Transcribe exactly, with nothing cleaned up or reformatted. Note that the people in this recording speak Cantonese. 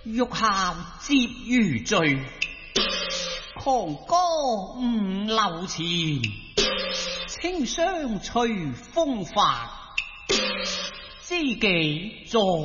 玉校接如醉，狂歌五樓前，清霜隨風發，知己坐